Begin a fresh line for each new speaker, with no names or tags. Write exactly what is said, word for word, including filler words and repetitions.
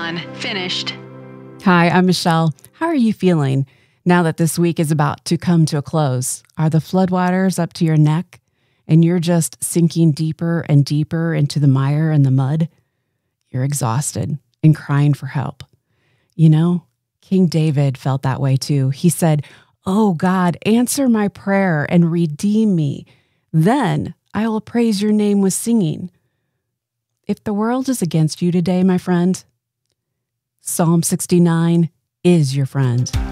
done. Finished.
Hi, I'm Michelle. How are you feeling now that this week is about to come to a close? Are the floodwaters up to your neck and you're just sinking deeper and deeper into the mire and the mud? You're exhausted and crying for help. You know, King David felt that way too. He said, "Oh God, answer my prayer and redeem me. Then I will praise your name with singing." If the world is against you today, my friend, Psalm sixty-nine is your friend.